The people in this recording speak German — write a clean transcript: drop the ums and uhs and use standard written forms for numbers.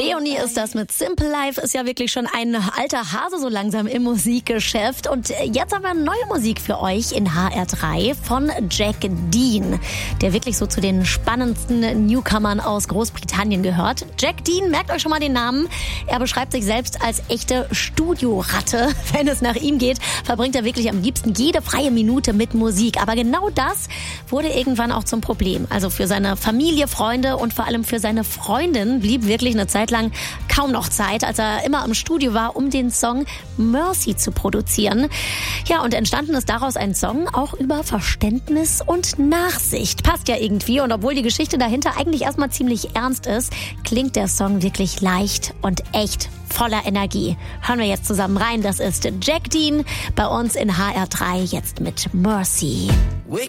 Leonie ist das mit Simple Life, ist ja wirklich schon ein alter Hase so langsam im Musikgeschäft. Und jetzt haben wir neue Musik für euch in HR3 von Jack Dean, der wirklich so zu den spannendsten Newcomern aus Großbritannien gehört. Jack Dean, merkt euch schon mal den Namen. Er beschreibt sich selbst als echte Studioratte. Wenn es nach ihm geht, verbringt er wirklich am liebsten jede freie Minute mit Musik. Aber genau das wurde irgendwann auch zum Problem. Also für seine Familie, Freunde und vor allem für seine Freundin blieb wirklich eine Zeit lang kaum noch Zeit, als er immer im Studio war, um den Song Mercy zu produzieren. Ja, und entstanden ist daraus ein Song auch über Verständnis und Nachsicht. Passt ja irgendwie, und obwohl die Geschichte dahinter eigentlich erstmal ziemlich ernst ist, klingt der Song wirklich leicht und echt voller Energie. Hören wir jetzt zusammen rein. Das ist Jack Dean bei uns in HR3 jetzt mit Mercy.